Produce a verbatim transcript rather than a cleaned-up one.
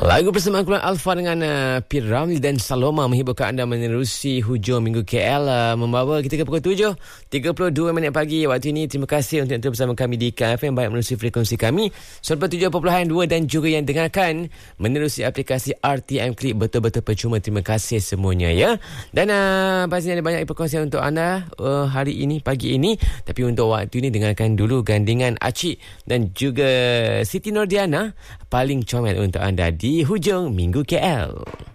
Lagu bersama kumpulan Alfa dengan uh, P. Ramlee dan Saloma menghiburkan anda menerusi hujung minggu K L, uh, membawa kita ke pukul tujuh tiga puluh dua minit pagi waktu ini. Terima kasih untuk terus bersama kami di K F M, baik menerusi frekuensi kami seratus tujuh perpuluhan dua dan juga yang dengarkan menerusi aplikasi R T M Click. Betul-betul percuma. Terima kasih semuanya ya. Dan uh, pastinya ada banyak perkongsian untuk anda uh, hari ini, pagi ini. Tapi untuk waktu ini dengarkan dulu gandingan Acik dan juga Siti Nordiana paling comel untuk anda di hujung minggu K L.